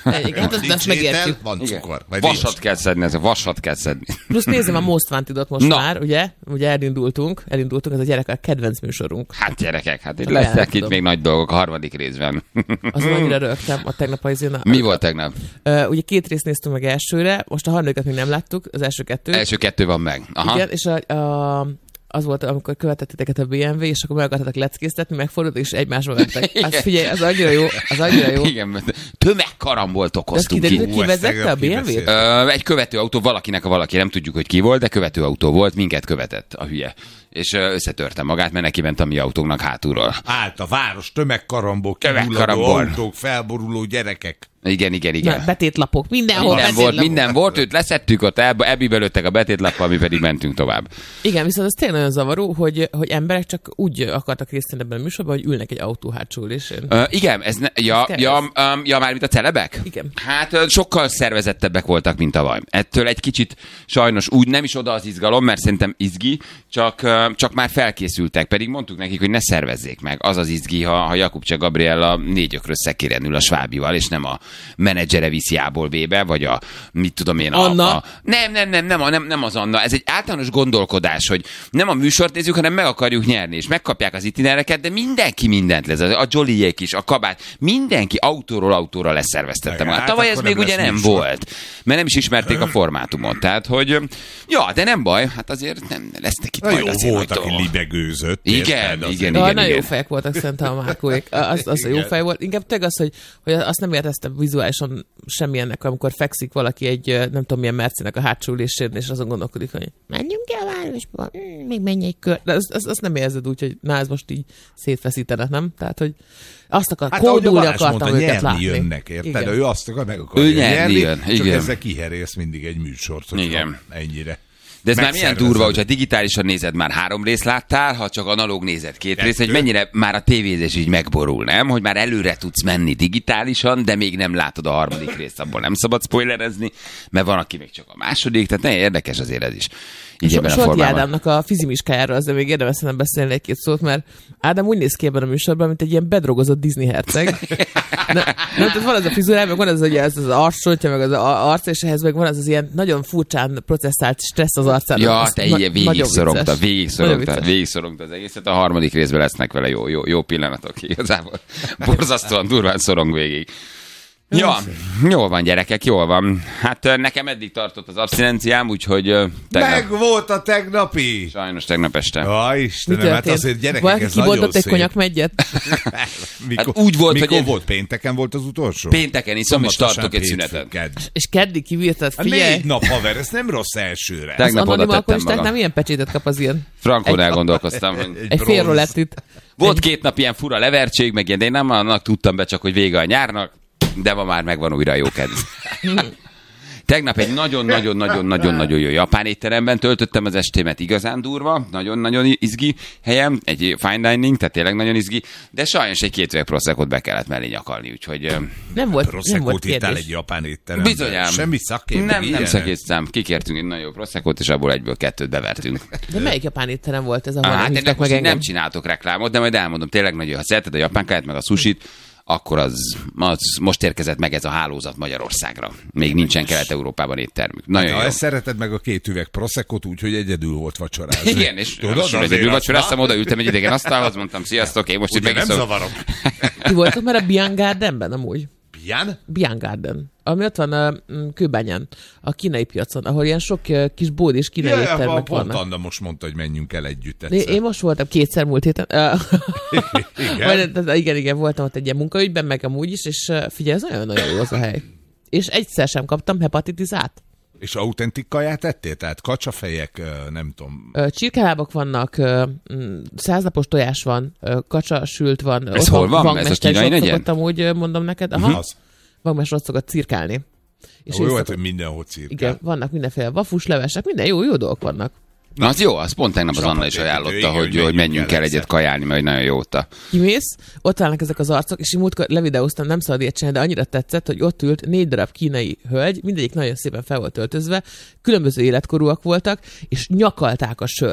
Igen, azt megértjük. Van cukor. Vasat kell szedni, ez a vasat kell szedni. Plusz nézzem a Most Wanted-ot most már, ugye elindultunk, ez a gyerekek kedvenc műsorunk. Hát gyerekek, itt lesznek itt még nagy dolgok a harmadik részben. Azon annyira rögtem a tegnap Mi volt tegnap? Ugye 2 részt néztünk meg elsőre, most a harmadikat még nem láttuk, az első 2. Első 2 van meg. Aha. Igen, és az volt, amikor követett titeket a BMW, és akkor meg akartatok leckésztetni, megfordult, és egymásba vettek. Az figyelj, az annyira jó. Igen, tömegkarambolt okoztunk ki. Ki vezette a BMW-t? Egy követőautó, valakinek a valaki, nem tudjuk, hogy ki volt, de követőautó volt, minket követett a hülye. És összetörte magát, mert neki ment a mi autónknak hátulról. Állt a város tömegkarambol, kihulladó autók, felboruló gyerekek. Igen. Na, betétlapok, Minden volt, őt leszettük, ott ebbibe lőttek a betétlappal, mi pedig mentünk tovább. Igen, viszont ez tényleg nagyon zavaró, hogy emberek csak úgy akartak részt venni ebben a műsorban, hogy ülnek egy autó hátsó ülésén. Igen, ez már mint a celebek? Igen. Hát sokkal szervezettebbek voltak, mint tavaly. Ettől egy kicsit sajnos úgy nem is oda az izgalom, mert szerintem izgi, csak már felkészültek, pedig mondtuk nekik, hogy ne szervezzék meg. Az izgi, ha Jakubcsek Gabriella 4 ökrös szekéren ül a Svábival, és nem a menedzsere viszi A-ból B-be, vagy mit tudom én, Anna? Nem az Anna. Ez egy általános gondolkodás, hogy nem a műsort nézzük, hanem meg akarjuk nyerni, és megkapják az itinereket, de mindenki mindent lesz. A Jollyék is, a kabát, mindenki autóra leszerveztette magát. Tavaly ez még ugye nem volt, mert nem is ismerték a formátumot. Tehát, hogy de nem baj, hát azért nem lesznek itt majd azért volt, aki libegőzött. Igen. Nagyon jó fejek voltak szerintem a Márkóék. Az jó fej volt. Inkább tényleg az, hogy azt nem érteztem vizuálisan semmilyennek, amikor fekszik valaki egy nem tudom milyen Mercinek a hátsó ülésén, és azon gondolkodik, hogy menjünk el a városba, még menj egy kör. De azt nem érzed úgy, hogy ez most így szétfeszítenek, nem? Tehát, hogy azt kódulni akartam őket látni. Jönnek, érted? Ő azt meg akarja nyerni, csak ezzel kiherélsz mindig egy műsort, hogy ennyire. De ez már milyen durva, hogyha digitálisan nézed, már 3 részt láttál, ha csak analóg nézed 2 részt, hogy mennyire már a tévézés így megborul, nem? Hogy már előre tudsz menni digitálisan, de még nem látod a harmadik részt, abból nem szabad spoilerezni, mert van, aki még csak a második, tehát nagyon érdekes azért ez is. Solti Ádámnak a fizimiskájáról azért még érdemes nem beszélni egy-két szót, mert Ádám úgy néz ki ebben a műsorban, mint egy ilyen bedrogozott Disney herceg. Tehát van az a frizurá, meg van az, hogy ez az arcsontja, meg az arc, és ehhez meg van az ilyen nagyon furcsán processzált stressz az arcán. Ja, te így végigszorongta az egészet. A harmadik részben lesznek vele jó pillanatok igazából. Borzasztóan durván szorong végig. Ja, jól van gyerekek, jól van. Hát nekem eddig tartott az abszinenciám, úgyhogy meg volt a tegnapi! Sajnos tegnap este. Istenem, hát azért gyerekek, ez nagyon szép. Egy konyakmegyet? Úgy volt, mikor volt? Pénteken volt az utolsó? Pénteken iszom, és tartok egy szünetet. És keddig kivírtad, figyelj! 4 nap, haver, ez nem rossz elsőre. Tegnap oda tettem magam. Nem ilyen pecsétet kap az ilyen. Frankon elgondolkoztam, hogy... Egy fél rolettit. Volt 2 nap ilyen fura levertség, meg ilyen, de én nem annak tudtam be, csak hogy vége a nyárnak. De ma már megvan újra a jó kedv. Tegnap egy nagyon-nagyon jó japán étteremben töltöttem az estémet, igazán durva, nagyon-nagyon izgi helyem, egy fine dining, tehát tényleg nagyon izgi, de sajnos egy 2 üveg Proseccot be kellett mellé nyakalni, úgyhogy... Nem volt Proseccot ittál egy japán étteremben. Bizonyám. Semmi szakkép. Nem szakésztem. Kikértünk egy nagyon jó Proseccot, és abból egyből 2 bevertünk. De melyik japán étterem volt ez, ahol nem hívtak meg engem? Nem csináltok reklámot, de majd elmondom, tényleg nagyon, ha szereted a japán káját, meg a sushit, akkor az most érkezett meg ez a hálózat Magyarországra. Még nincsen Kelet-Európában éttermük. Nagyon jó. Ezt szereted meg a 2 üveg Proseccot, úgyhogy egyedül volt vacsorázni. Igen, és egyedül vacsoráztam, odaültem egy idegen asztalhoz, mondtam, sziasztok, én most itt megiszom. Nem zavarom. Ti voltok már a Bian Gardenben amúgy? Bian Garden. Ami ott van a Kőbányán, a kínai piacon, ahol ilyen sok kis bód és kínai éttermek vannak. Anna most mondta, hogy menjünk el együtt egyszer. Én most voltam 2-szer múlt héten. Igen, voltam ott egy ilyen munkaügyben, meg amúgy is, és figyelj, ez nagyon-nagyon jó az a hely. És egyszer sem kaptam hepatitizát. És autentik kaját ettél? Tehát kacsafejek, nem tudom. Csirkelábak vannak, 100 napos tojás van, kacsa sült van. Ez hol van? Ez a kínai negyen? Amúgy mondom neked. Aha. Vagmester ott szokott cirkálni. És jó, hát, hogy mindenhol cirkál. Igen, vannak mindenféle vafus levesek, minden jó dolgok vannak. Na az jó, az pont tegnap az Anna is ajánlotta, hogy menjünk el egyet kajálni, mert nagyon jó ott. Kimész, ott állnak ezek az arcok, és én múltkor levideóztam, nem szabad ilyet csinálni, de annyira tetszett, hogy ott ült 4 darab kínai hölgy, mindegyik nagyon szépen fel volt öltözve, különböző életkorúak voltak, és nyakalták a sört.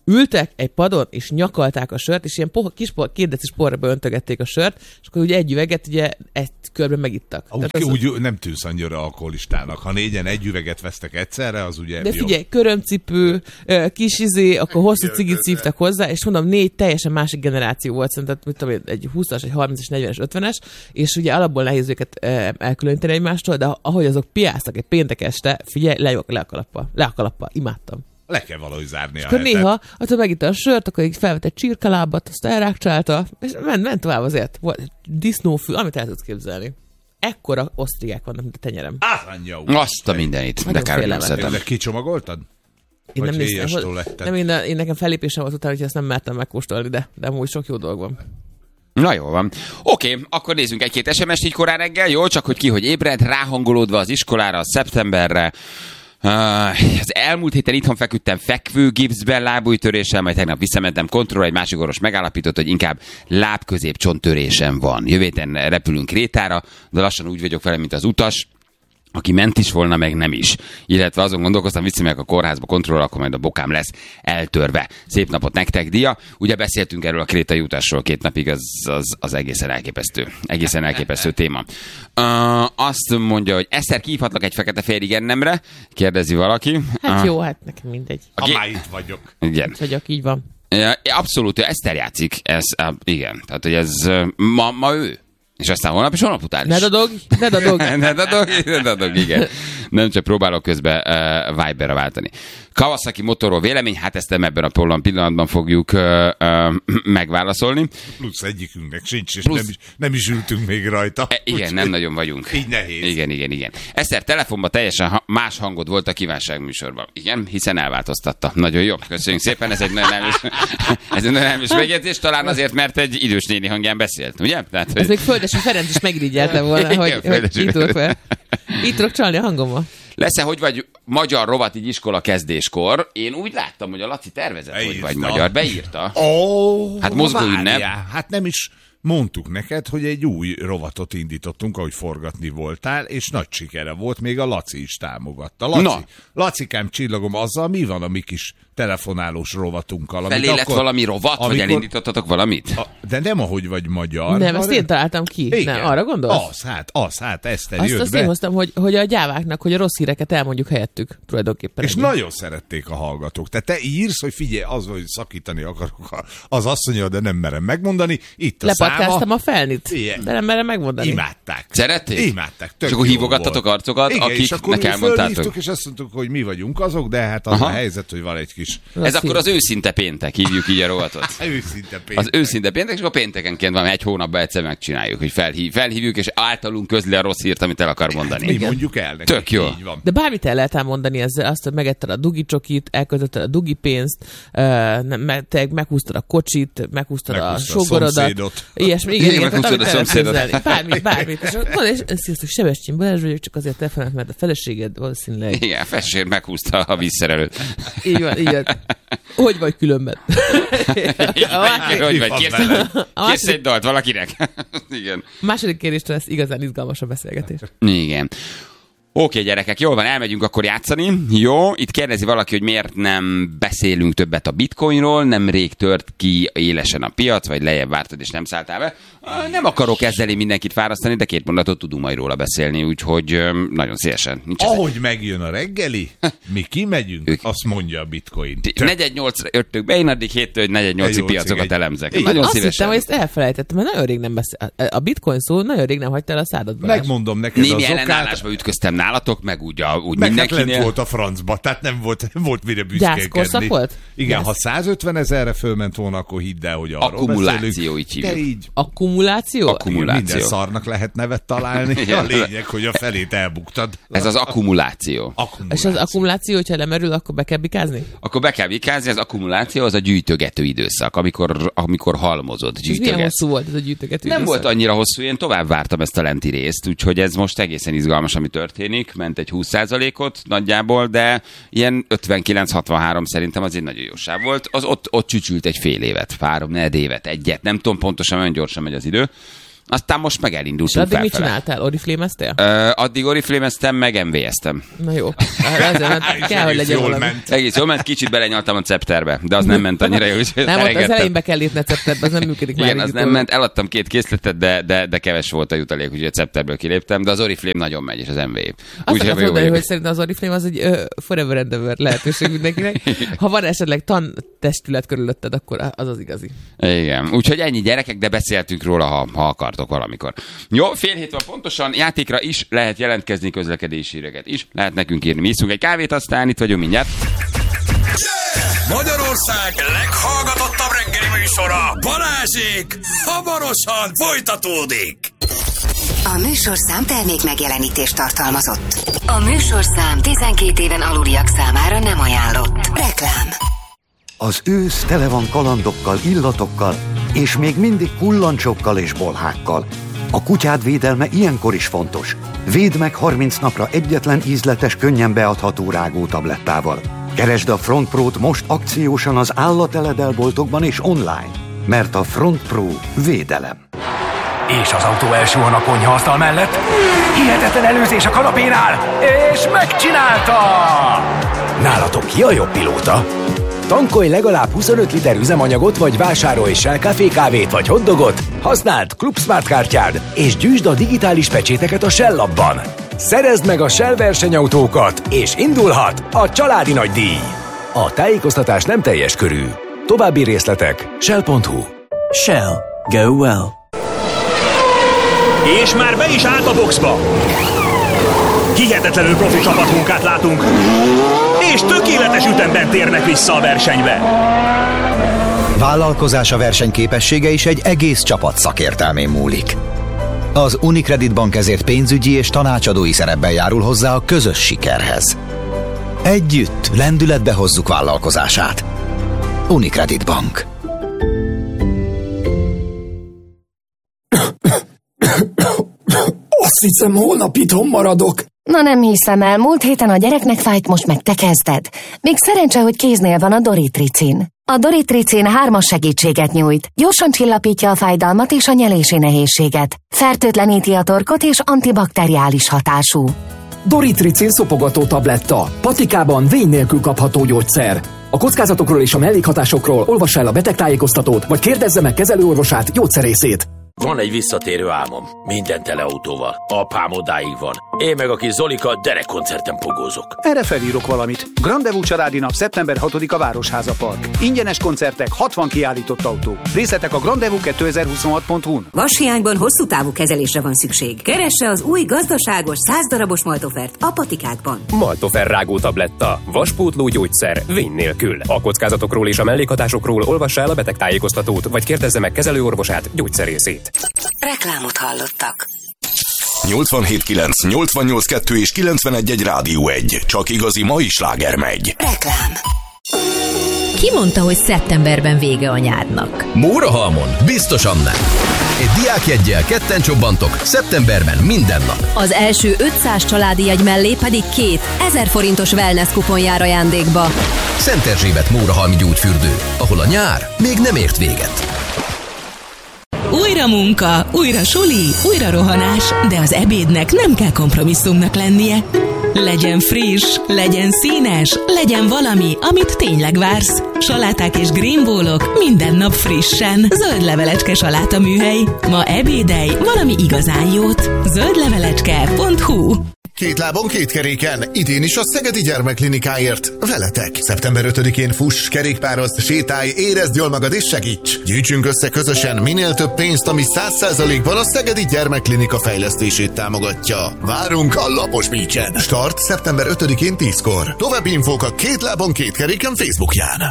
ültek egy padon, és nyakalták a sört, és ilyen két decis porra öntögették a sört, és akkor ugye egy üveget ugye egy körben megittak. Úgy nem tűnsz annyira alkoholistának. Ha 4-en egy üveget vesztek egyszerre, az ugye de figyelj, körömcipő, kis akkor hosszú cigit szívtak hozzá, és mondom, 4 teljesen másik generáció volt, szerintem mit tudom, egy 20-as, egy 30-as, 40-es, 50-es, és ugye alapból nehéz őket elkülöníteni egymástól, de ahogy azok piáztak egy péntek este, figyelj, le a kalappal, imádtam. Le kell valahogy zárni és a hetet. Néha, attól megitta a sört, akkor így felvett egy csirkalábat, azt elrákcsálta, és ment tovább azért. Volt disznófű, amit el tudsz képzelni. Ekkora osztrigák vannak, mint a tenyerem. Azt a mindenit. De kár, nem szeretem. De kicsomagoltad? Én nem néztem, én nekem fellépésem volt utána, hogy ezt nem mertem megkóstolni, de amúgy sok jó dolog van. Na jól van. Oké, akkor nézzünk egy-két SMS-t így korán reggel, jó? Csak hogy ki, hogy ébred, ráhangolódva az iskolára, a szeptemberre. Az elmúlt héten itthon feküdtem fekvő gipszben lábújtöréssel, majd tegnap visszamentem kontrollra, egy másik orvos megállapított, hogy inkább lábközépcsonttörésem van. Jövő héten repülünk Krétára, de lassan úgy vagyok vele, mint az utas, aki ment is volna, meg nem is. Illetve azon gondolkoztam, viszem meg a kórházba kontrollra, akkor majd a bokám lesz eltörve. Szép napot nektek, Dia. Ugye beszéltünk erről a krétai utasról 2 napig, az egészen elképesztő. Egészen elképesztő téma. Azt mondja, hogy Eszter, kihívhatlak egy fekete-fehér igennemre? Kérdezi valaki. Hát jó, hát nekem mindegy. Ha már itt vagyok. Igen. Itt vagyok, így van. Abszolút, Eszter játszik. Igen. Tehát, hogy ez ma ő. És aztán holnap és holnap után is. Ne dadog, igen. Nem csak próbálok közben Viberre váltani. Kawasaki motorról vélemény, hát ezt nem ebben a pillanatban fogjuk megválaszolni. Plusz egyikünknek sincs, és nem is ültünk még rajta. Igen, nem nagyon vagyunk. Így nehéz. Igen. Eszter, telefonban teljesen más hangod volt a kívánságműsorban. Igen, hiszen elváltoztatta. Nagyon jó, köszönjük szépen, ez egy nagyon elmés megjegyzés, talán azért, mert egy idős néni hangján beszélt, ugye? Tehát, ez még Földesi Ferenc is megrigyelte volna, hogy itt tudok csalni a hangommal. Lesz-e, hogy vagy magyar rovat így iskola kezdéskor? Én úgy láttam, hogy a Laci tervezett, hogy vagy magyar. Beírta. Hát mozgó ünnep. Hát nem is mondtuk neked, hogy egy új rovatot indítottunk, ahogy forgatni voltál, és nagy sikere volt, még a Laci is támogatta. Lacikám, csillagom, azzal mi van a mi kis telefonálós rovatunkkal? Felé lett valami rovat, hogy elindítottatok valamit? De nem ahogy vagy magyar. Nem, ezt én találtam ki. Igen. Nem, arra gondolsz? Hát Eszter jött azt én hoztam, hogy a gyáváknak, hogy a rossz híreket elmondjuk helyettük tulajdonképpen. És nagyon szerették a hallgatók. Tehát te írsz, hogy figyelj, az, hogy szakítani akarok, az azt mondja, de nem merem megmondani. Itt a lepatkáztam a felnit, de nem merem megmondani. Imádták. Szerették? Imádták. És akkor hívogattatok arcokat, igen, akiknek elmondtátok. És azt mondtuk, hogy mi vagyunk azok, de hát az a helyzet, hogy van egy kis... Ez akkor az őszinte péntek, hívjuk így a rovatot. Őszinte péntek. Az őszinte péntek, és akkor péntekenként van, egy hónapban egyszer megcsináljuk, hogy felhívjuk, és általunk közli a rossz hírt, amit el akar mondani. Mi mondjuk el neki. Tök jó. Így van. De bármit el lehet mondani ezzel, azt, hogy megetted a dugi csokit, elköltötted a dugi pénzt, meghúztad a kocsit, meghúztad a sógorodat. Ilyesmi, igen, meghúztad a szomszédot. Bármit. És sziasztok, Sebestyén Balázs vagyok, csak azért telefonált, mert a feleséged valószínűleg... Igen, a feleséged meghúzta a vízszerelőt. Így van. Hogy vagy különben? Hogy vagy? Kérsz egy dalt valakinek? Igen. A második kérdéstől lesz igazán izgalmas a beszélgetés. Igen. Oké, gyerekek, jól van, elmegyünk akkor játszani. Jó, itt kérdezi valaki, hogy miért nem beszélünk többet a bitcoinról, nemrég tört ki élesen a piac, vagy lejjebb vártad és nem szálltál be. Nem akarok ezzel mindenkit fárasztani, de 2 mondatot tudunk majd róla beszélni, úgyhogy nagyon szívesen. Ahogy megjön a reggeli, mi kimegyünk, azt mondja a bitcoin. 418-ra jöttök be, én addig 7-től 4-8-ig piacokat elemzek. Nagyon azt szívesen. Hittem, hogy ezt elfelejtettem, mert nagyon rég nem beszél. A bitcoin szó nagyon rég nem hagyta el a szádat. Megmondom neked némi ellenállásba ütköztem nálatok, meg úgy mindenkinél. Meg volt a francba, tehát nem volt mire büszkélkedni. Gyászkorszak volt? Igen, ha 150 000-re fölment volna, akkor hidd el, hogy arról akkumuláció, így hívjuk. így. Akkumuláció? Minden szarnak lehet nevet találni. A lényeg, hogy a felét elbuktad. Ez az akkumuláció. És az akkumuláció, hogyha lemerül, akkor be kell bikázni? Akkor be kell bikázni, az akkumuláció az a gyűjtögető időszak, amikor halmozod, gyűjtögetsz. Milyen hosszú volt ez a gyűjtögető időszak? Nem volt annyira hosszú, én tovább vártam ezt a lenti részt, úgyhogy ez most egészen izgalmas, ami történik. Ment egy 20%-ot nagyjából, de ilyen 59-63 szerintem az egy nagyon jó sáv volt. Az ott csücsült egy fél évet, 3-4 évet, egyet, nem tudom pontosan, olyan gyorsan megy az idő. Aztán most meg elindultunk felfele. felfele. Mit csináltál? Oriflémeztél? Addig oriflémeztem, meg MV-eztem. Na jó. Azért, kell, hogy legyen valami. Egész jól ment, kicsit belenyaltam a cepterbe, de az nem ment annyira jó. Nem, ott az elején be kell lépni a cepterbe, az nem működik már. Igen, az nem ment, eladtam 2 készletet, de keves volt a jutalék, úgyhogy a cepterből kiléptem, de az Oriflame nagyon megy, és az MV. Azt akartam mondani, hogy szerintem az Oriflame az egy forever and ever lehetőség mindenkinek. Ha van esetleg tantestület körülötted, akkor az az igazi. Igen, úgyhogy ennyi gyerekek, de beszéltünk róla, ha akartok valamikor. Jó, 6:30 van pontosan, játékra is lehet jelentkezni, közlekedési híreket is lehet nekünk írni. Mi iszunk egy kávét, aztán itt vagyunk mindjárt. Magyarország leghallgatottabb reggeli műsora, Balázsék, hamarosan folytatódik. A műsorszám termék megjelenítést tartalmazott. A műsorszám 12 éven aluliak számára nem ajánlott. Reklám. Az ősz tele van kalandokkal, illatokkal, és még mindig kullancsokkal és bolhákkal. A kutyád védelme ilyenkor is fontos. Védd meg 30 napra egyetlen ízletes, könnyen beadható rágótablettával. Keresd a Front Pro-t most akciósan az állateledelboltokban és online, mert a Front Pro védelem. És az autó elsúlyog a konyhaasztal mellett. Hihetetlen előzés a kanapénál, és megcsinálta! Nálatok ki a jobb pilóta? Tankolj legalább 25 liter üzemanyagot, vagy vásárolj Shell Café kávét vagy hotdogot, használd Club Smart kártyád, és gyűjtsd a digitális pecséteket a Shell appban. Szerezd meg a Shell versenyautókat, és indulhat a családi nagydíj. A tájékoztatás nem teljes körű. További részletek shell.hu. Shell. Go well. És már be is állt a boxba. Hihetetlenül profi csapatmunkát látunk, és tökéletes ütemben térnek vissza a versenybe. Vállalkozása versenyképessége is egy egész csapat szakértelmén múlik. Az Unicredit Bank ezért pénzügyi és tanácsadói szerepben járul hozzá a közös sikerhez. Együtt lendületbe hozzuk vállalkozását. Unicredit Bank. Azt hiszem, holnap itthon maradok. Na nem hiszem el, múlt héten a gyereknek fájt, most meg te kezded. Még szerencse, hogy kéznél van a Doritricin. A Doritricin 3-as segítséget nyújt. Gyorsan csillapítja a fájdalmat és a nyelési nehézséget. Fertőtleníti a torkot és antibakteriális hatású. Doritricin szopogató tabletta. Patikában vény nélkül kapható gyógyszer. A kockázatokról és a mellékhatásokról olvass el a betegtájékoztatót, vagy kérdezze meg kezelőorvosát, gyógyszerészét. Van egy visszatérő álmom, minden teleautóval. Apám odáig van. Én meg a kis Zolika derekkoncerten pogózok. Erre felírok valamit. Grandevú családi nap szeptember 6-a Városháza Park. Ingyenes koncertek, 60 kiállított autó. Részletek a grandevú2026.hu-n. Vashiányban hosszú távú kezelésre van szükség. Keresse az új gazdaságos 100 darabos Maltofert a patikákban. Maltofer rágó tabletta. Vaspótló gyógyszer. Vény nélkül. A kockázatokról és a mellékhatásokról olvassa el a betegtájékoztatót, vagy kérdezze meg kezelőorvosát, gyógyszerészét. Reklámot hallottak. 87.9, 88.2 és 91.1 Rádió 1. Csak igazi mai sláger megy. Reklám. Ki mondta, hogy szeptemberben vége a nyárnak? Mórahalmon biztosan nem. Egy diákjeggyel ketten csobbantok szeptemberben minden nap. Az első 500 családi jegy mellé pedig 2 1000 forintos wellness kupon jár ajándékba. Szent Erzsébet Mórahalmi gyógyfürdő, ahol a nyár még nem ért véget. Újra munka, újra suli, újra rohanás, de az ebédnek nem kell kompromisszumnak lennie. Legyen friss, legyen színes, legyen valami, amit tényleg vársz. Saláták és greenbowlok minden nap frissen. Zöld levelecske saláta műhely. Ma ebédelj valami igazán jót. zöldlevelecske.hu. Két lábon, két keréken, idén is a Szegedi Gyermekklinikáért. Veletek. Szeptember 5-én fuss, kerékpározd, sétálj, érezd jól magad és segíts. Gyűjtsünk össze közösen minél több pénzt, ami 100%-ban a Szegedi Gyermekklinika fejlesztését támogatja. Várunk a Lapos Beach-en. Start szeptember 5-én 10-kor. További infók a Két lábon, két keréken Facebookján.